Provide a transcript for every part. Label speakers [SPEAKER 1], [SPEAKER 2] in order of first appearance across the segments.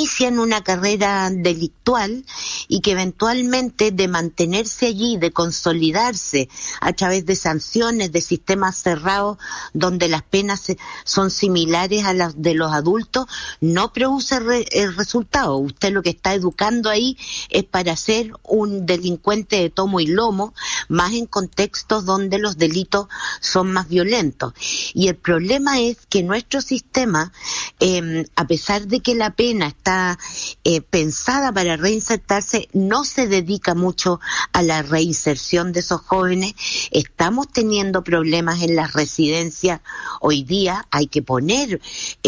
[SPEAKER 1] inician una carrera delictual y que eventualmente, de mantenerse allí, de consolidarse a través de sanciones, de sistemas cerrados donde las penas son similares a las de los adultos, no produce el resultado. Usted lo que está educando ahí es para ser un delincuente de tomo y lomo, más en contextos donde los delitos son más violentos. Y el problema es que nuestro sistema, a pesar de que la pena está pensada para reinsertarse, no se dedica mucho a la reinserción de esos jóvenes. Estamos teniendo problemas en las residencias hoy día. Hay que poner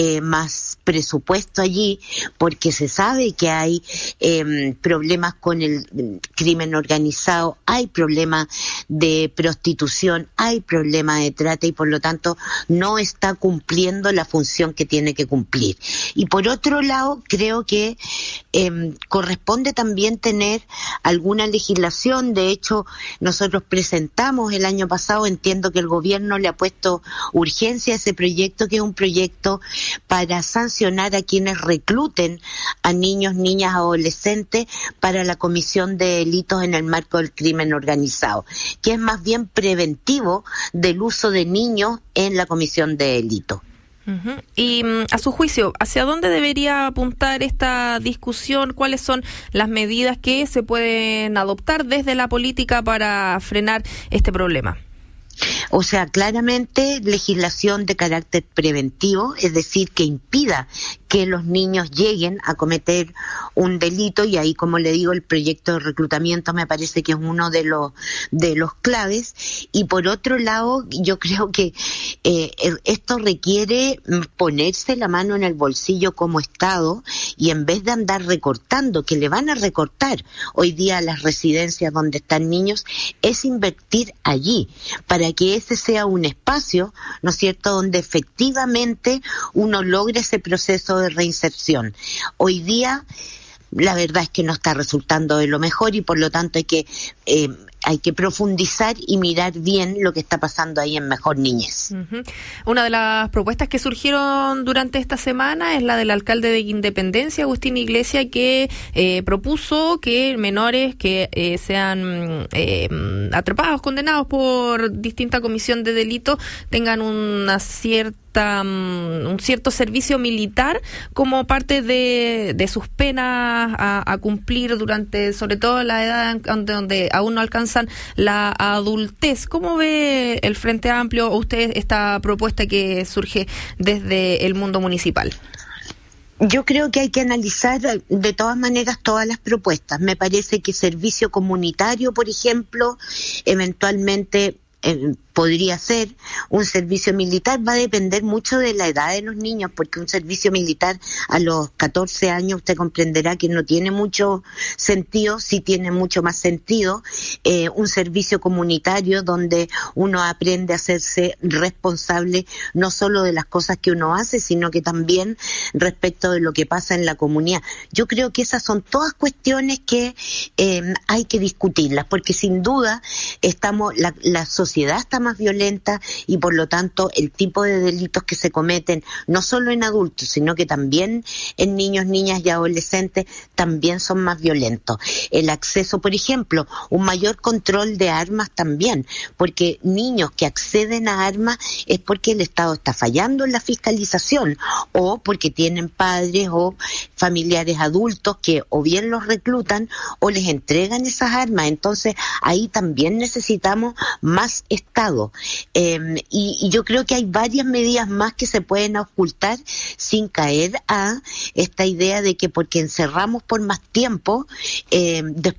[SPEAKER 1] más presupuesto allí, porque se sabe que hay problemas con el crimen organizado, hay problemas de prostitución, hay problemas de trata, y por lo tanto no está cumpliendo la función que tiene que cumplir. Y por otro lado, creo que corresponde también tener alguna legislación. De hecho, nosotros presentamos el año pasado, entiendo que el gobierno le ha puesto urgencia a ese proyecto, que es un proyecto para sancionar a quienes recluten a niños, niñas, adolescentes para la comisión de delitos en el marco del crimen organizado, que es más bien preventivo del uso de niños en la comisión de delitos.
[SPEAKER 2] Uh-huh. Y a su juicio, ¿hacia dónde debería apuntar esta discusión? ¿Cuáles son las medidas que se pueden adoptar desde la política para frenar este problema?
[SPEAKER 1] O sea, claramente legislación de carácter preventivo, es decir, que impida que los niños lleguen a cometer un delito, y ahí, como le digo, el proyecto de reclutamiento me parece que es uno de los claves. Y por otro lado, yo creo que esto requiere ponerse la mano en el bolsillo como Estado, y en vez de andar recortando, que le van a recortar hoy día a las residencias donde están niños, es invertir allí, para que ese sea un espacio, ¿no es cierto?, donde efectivamente uno logre ese proceso de reinserción. Hoy día la verdad es que no está resultando de lo mejor, y por lo tanto hay que profundizar y mirar bien lo que está pasando ahí en Mejor Niñez.
[SPEAKER 2] Uh-huh. Una de las propuestas que surgieron durante esta semana es la del alcalde de Independencia, Agustín Iglesias, que propuso que menores que sean atrapados, condenados por distinta comisión de delito, tengan un cierto servicio militar como parte de sus penas a cumplir durante, sobre todo, la edad donde aún no alcanzan la adultez. ¿Cómo ve el Frente Amplio usted esta propuesta que surge desde el mundo municipal?
[SPEAKER 1] Yo creo que hay que analizar de todas maneras todas las propuestas. Me parece que servicio comunitario, por ejemplo, eventualmente podría ser un servicio militar. Va a depender mucho de la edad de los niños, porque un servicio militar a los 14 años usted comprenderá que no tiene mucho sentido. Sí tiene mucho más sentido un servicio comunitario donde uno aprende a hacerse responsable no solo de las cosas que uno hace, sino que también respecto de lo que pasa en la comunidad. Yo creo que esas son todas cuestiones que hay que discutirlas, porque sin duda la sociedad está más violenta, y por lo tanto el tipo de delitos que se cometen, no solo en adultos, sino que también en niños, niñas y adolescentes, también son más violentos. El acceso, por ejemplo, un mayor control de armas también, porque niños que acceden a armas es porque el Estado está fallando en la fiscalización, o porque tienen padres o familiares adultos que o bien los reclutan o les entregan esas armas. Entonces ahí también necesitamos más Estado. Y yo creo que hay varias medidas más que se pueden ocultar sin caer a esta idea de que porque encerramos por más tiempo, después